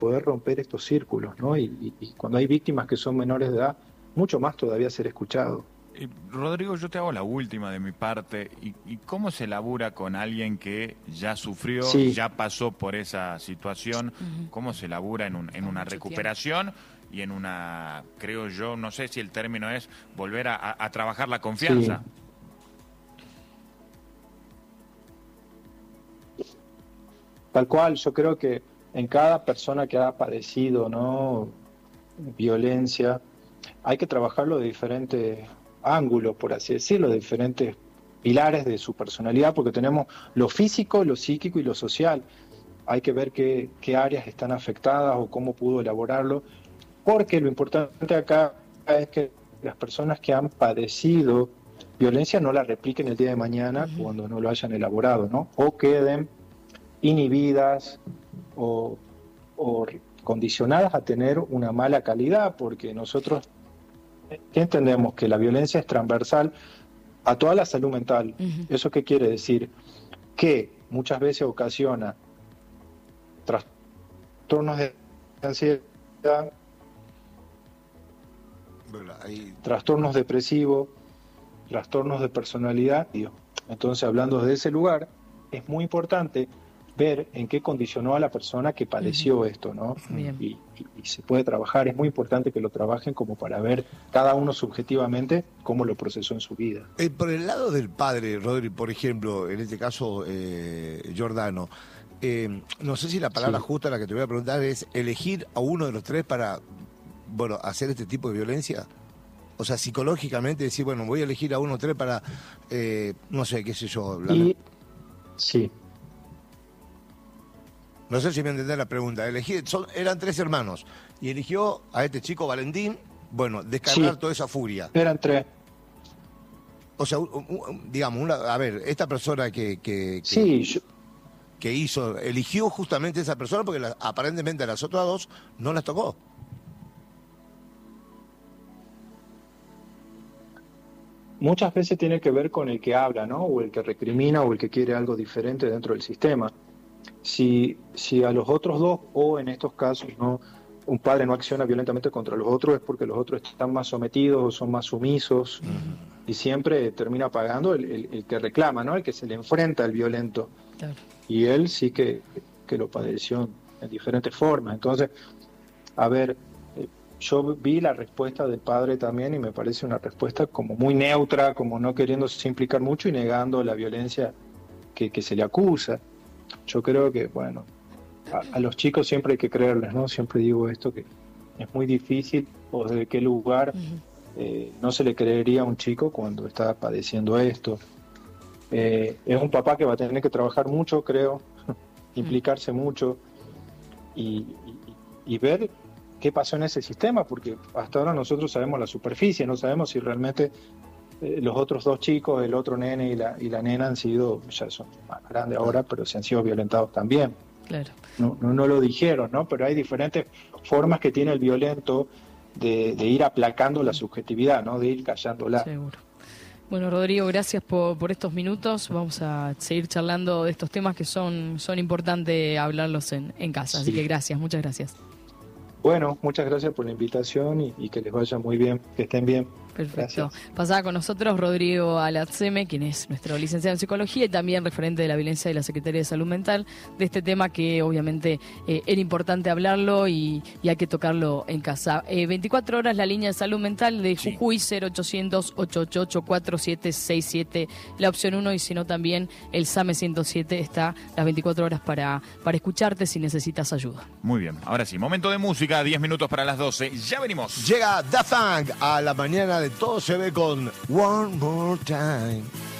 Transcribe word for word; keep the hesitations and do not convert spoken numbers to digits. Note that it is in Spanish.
poder romper estos círculos, ¿no? Y, y, y cuando hay víctimas que son menores de edad, mucho más todavía ser escuchado. Eh, Rodrigo, yo te hago la última de mi parte. ¿Y, y cómo se labura con alguien que ya sufrió, Sí. ya pasó por esa situación? Ujú. ¿Cómo se labura en, un, en una Mucho recuperación y en una, creo yo, no sé si el término es volver a, a, a trabajar la confianza? Sí. Tal cual, yo creo que en cada persona que ha padecido, ¿no?, violencia, hay que trabajarlo de diferentes ángulos, por así decirlo, de diferentes pilares de su personalidad, porque tenemos lo físico, lo psíquico y lo social. Hay que ver qué, qué áreas están afectadas o cómo pudo elaborarlo, porque lo importante acá es que las personas que han padecido violencia no la repliquen el día de mañana uh-huh. cuando no lo hayan elaborado, ¿no? O queden inhibidas o, o condicionadas a tener una mala calidad, porque nosotros ¿qué entendemos? Que la violencia es transversal a toda la salud mental. Uh-huh. ¿Eso qué quiere decir? Que muchas veces ocasiona trastornos de ansiedad, bueno, ahí... trastornos depresivos, trastornos de personalidad. Entonces, hablando de ese lugar, es muy importante ver en qué condicionó a la persona que padeció uh-huh. esto, ¿no? Y, y, y se puede trabajar, es muy importante que lo trabajen como para ver cada uno subjetivamente cómo lo procesó en su vida. Eh, por el lado del padre, Rodri, por ejemplo, en este caso, eh, Giordano, eh, no sé si la palabra sí. justa, la que te voy a preguntar, es elegir a uno de los tres para, bueno, hacer este tipo de violencia. O sea, psicológicamente decir, bueno, voy a elegir a uno de los tres para, eh, no sé, qué sé yo. La... Y, sí. No sé si me entendés la pregunta. Elegí, son, eran tres hermanos y eligió a este chico Valentín, bueno, descargar sí, toda esa furia. Eran tres. O sea, un, un, digamos, una, a ver, esta persona que, que, que, sí, yo... que hizo, eligió justamente esa persona porque la, aparentemente a las otras dos no las tocó. Muchas veces tiene que ver con el que habla, ¿no? O el que recrimina o el que quiere algo diferente dentro del sistema. Si, si a los otros dos, o en estos casos, no, un padre no acciona violentamente contra los otros, es porque los otros están más sometidos o son más sumisos, uh-huh. y siempre termina pagando el, el, el que reclama, ¿no? El que se le enfrenta al violento. Claro. Y él sí que, que lo padeció en diferentes formas. Entonces, a ver, yo vi la respuesta del padre también y me parece una respuesta como muy neutra, como no queriéndose implicar mucho y negando la violencia que, que se le acusa. Yo creo que, bueno, a, a los chicos siempre hay que creerles, ¿no? Siempre digo esto, que es muy difícil, o desde qué lugar uh-huh. eh, no se le creería a un chico cuando está padeciendo esto. Eh, es un papá que va a tener que trabajar mucho, creo, implicarse uh-huh. mucho y, y, y ver qué pasó en ese sistema, porque hasta ahora nosotros sabemos la superficie, no sabemos si realmente... los otros dos chicos, el otro nene y la, y la nena han sido, ya son más grandes ahora, pero se han sido violentados también. Claro. No, no, no lo dijeron, ¿no? Pero hay diferentes formas que tiene el violento de, de ir aplacando la subjetividad, ¿no? De ir callándola. Seguro. Bueno, Rodrigo, gracias por, por estos minutos. Vamos a seguir charlando de estos temas que son, son importantes hablarlos en, en casa. Sí. Así que gracias, muchas gracias. Bueno, muchas gracias por la invitación y, y que les vaya muy bien, que estén bien. Perfecto. Gracias. Pasaba con nosotros Rodrigo Alatzeme, quien es nuestro licenciado en psicología y también referente de la violencia de la Secretaría de Salud Mental, de este tema que obviamente eh, era importante hablarlo y, y hay que tocarlo en casa. Eh, veinticuatro horas la línea de salud mental de Jujuy, sí. cero ochocientos, ochocientos ochenta y ocho, cuarenta y siete sesenta y siete, la opción uno, y si no también el SAME ciento siete está las veinticuatro horas para, para escucharte si necesitas ayuda. Muy bien, ahora sí, momento de música, diez minutos para las doce, ya venimos. Llega Daft Punk a la mañana de Todo Se Ve con One More Time.